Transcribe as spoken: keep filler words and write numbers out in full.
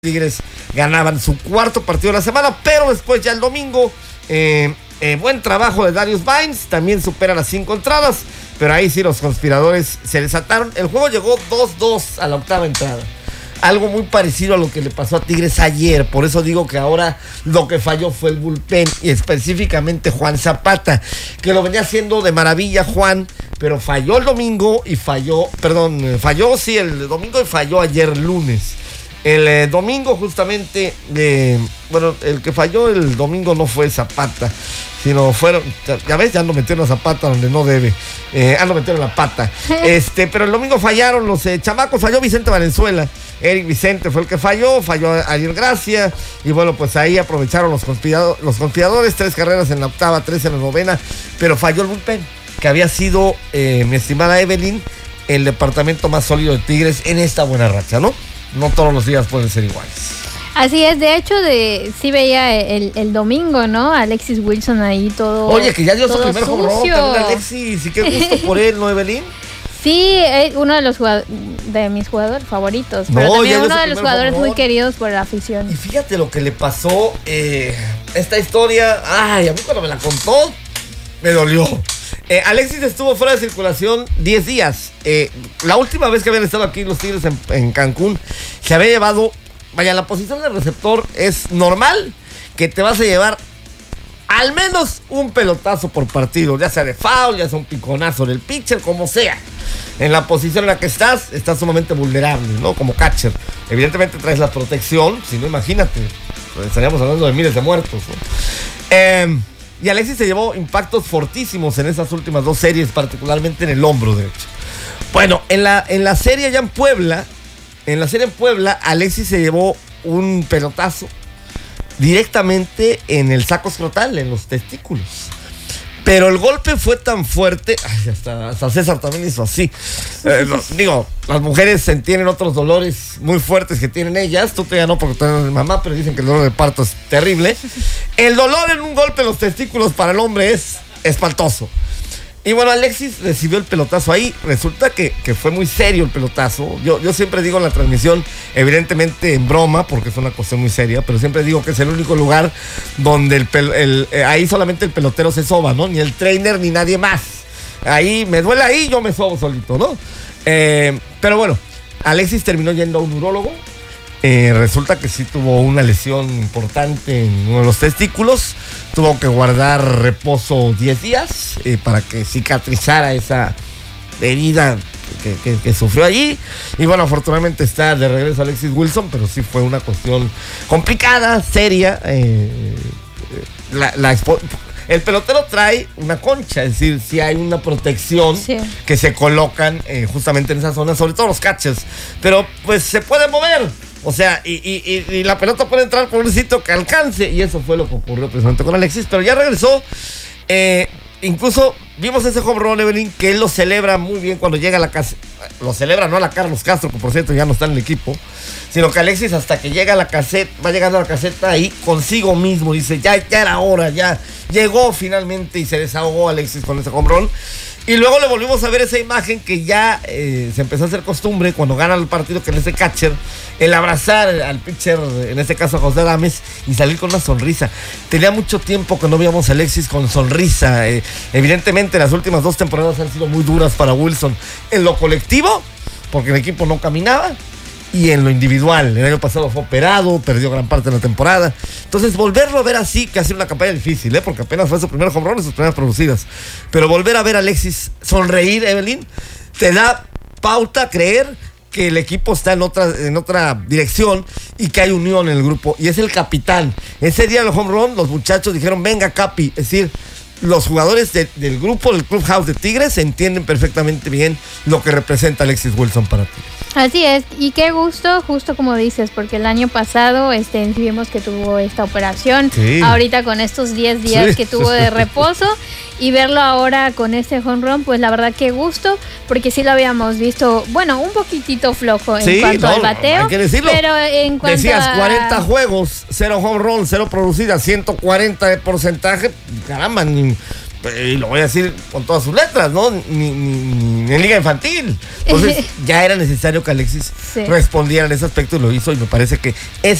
Tigres ganaban su cuarto partido de la semana, pero después ya el domingo, eh, eh, buen trabajo de Darius Vines, también supera las cinco entradas, pero ahí sí los conspiradores se desataron. El juego llegó dos dos a la octava entrada, algo muy parecido a lo que le pasó a Tigres ayer. Por eso digo que ahora lo que falló fue el bullpen, y específicamente Juan Zapata, que lo venía haciendo de maravilla Juan, pero falló el domingo y falló, perdón, falló sí el domingo y falló ayer lunes. El eh, domingo justamente, eh, bueno, el que falló el domingo no fue Zapata, sino fueron, ya, ya ves, ya ando metiendo a Zapata donde no debe, eh, ando metiendo la pata, este, pero el domingo fallaron los eh, chamacos, falló Vicente Valenzuela, Eric Vicente fue el que falló, falló Ariel Gracia, y bueno, pues ahí aprovecharon los, conspirado, los conspiradores, tres carreras en la octava, tres en la novena, pero falló el bullpen, que había sido, eh, mi estimada Evelyn, el departamento más sólido de Tigres en esta buena racha, ¿no? No todos los días pueden ser iguales. Así es, de hecho, de sí veía el, el domingo, ¿no? Alexis Wilson ahí todo. Oye, que ya dio su primer home run también Alexis, y qué gusto por él, ¿no, Evelyn? Sí, es uno de los jugadores, de mis jugadores favoritos, pero no, también uno de los jugadores muy queridos por la afición. Y fíjate lo que le pasó, eh, esta historia, ay, a mí cuando me la contó, me dolió. Eh, Alexis estuvo fuera de circulación diez días. Eh, la última vez que habían estado aquí los Tigres en, en Cancún, se había llevado, vaya, la posición del receptor es normal, que te vas a llevar al menos un pelotazo por partido, ya sea de foul, ya sea un piconazo del pitcher, como sea. En la posición en la que estás, estás sumamente vulnerable, ¿no? Como catcher. Evidentemente traes la protección, si no, imagínate, estaríamos hablando de miles de muertos, ¿no? Eh... Y Alexis se llevó impactos fortísimos en esas últimas dos series, particularmente en el hombro derecho. Bueno, en la, en la serie allá en Puebla, en la serie en Puebla, Alexis se llevó un pelotazo directamente en el saco escrotal, en los testículos. Pero el golpe fue tan fuerte, ay, hasta, hasta César también hizo así. Eh, no, digo, las mujeres tienen otros dolores muy fuertes que tienen ellas. Tú te no porque tú eres mamá, pero dicen que el dolor de parto es terrible. El dolor en un golpe en los testículos para el hombre es espantoso. Y bueno, Alexis recibió el pelotazo ahí. Resulta que, que fue muy serio el pelotazo. Yo, yo siempre digo en la transmisión, evidentemente en broma, porque es una cuestión muy seria, pero siempre digo que es el único lugar donde el, pel, el eh, ahí solamente el pelotero se soba, ¿no? Ni el trainer ni nadie más. Ahí me duele ahí, yo me sobo solito, ¿no? Eh, pero bueno, Alexis terminó yendo a un urólogo. Eh, resulta que sí tuvo una lesión importante en uno de los testículos. Tuvo que guardar reposo diez días eh, para que cicatrizara esa herida que, que, que sufrió allí. Y bueno, afortunadamente está de regreso Alexis Wilson, pero sí fue una cuestión complicada, seria. Eh, la, la expo- El pelotero trae una concha, es decir, si hay una protección, sí, que se colocan eh, justamente en esa zona, sobre todo los catchers. Pero pues se puede mover. O sea, y, y, y, y la pelota puede entrar por un sitio que alcance. Y eso fue lo que ocurrió precisamente con Alexis. Pero ya regresó. Eh, incluso vimos ese home run, Evelyn, que él lo celebra muy bien cuando llega a la casa. Lo celebra no a la Carlos Castro, que por cierto ya no está en el equipo, sino que Alexis, hasta que llega a la caseta, va llegando a la caseta ahí consigo mismo. Dice, ya, ya era hora, ya llegó finalmente, y se desahogó Alexis con ese home run. Y luego le volvimos a ver esa imagen que ya eh, se empezó a hacer costumbre cuando gana el partido, que en ese catcher, el abrazar al pitcher, en este caso a José Adames, y salir con una sonrisa. Tenía mucho tiempo que no veíamos a Alexis con sonrisa. Eh, evidentemente las últimas dos temporadas han sido muy duras para Wilson en lo colectivo, porque el equipo no caminaba, y en lo individual. El año pasado fue operado, perdió gran parte de la temporada. Entonces, volverlo a ver así, que ha sido una campaña difícil, ¿eh? Porque apenas fue su primer home run y sus primeras producidas. Pero volver a ver a Alexis sonreír, Evelyn, te da pauta a creer que el equipo está en otra, en otra dirección y que hay unión en el grupo. Y es el capitán. Ese día del home run, los muchachos dijeron, venga, Capi. Es decir, los jugadores de, del grupo, del Clubhouse de Tigres, entienden perfectamente bien lo que representa Alexis Wilson para ti. Así es, y qué gusto, justo como dices, porque el año pasado este, vimos que tuvo esta operación, sí, ahorita con estos diez días sí, que tuvo de reposo, y verlo ahora con este home run, pues la verdad qué gusto, porque sí lo habíamos visto, bueno, un poquitito flojo en sí, cuanto no, al bateo, hay que decirlo. Pero en cuanto decías a... cuarenta juegos, cero home run, cero producidas, ciento cuarenta de porcentaje, caramba, ni... y lo voy a decir con todas sus letras, ¿no? Ni, ni, ni en liga infantil. Entonces ya era necesario que Alexis sí. respondiera en ese aspecto y lo hizo, y me parece que ese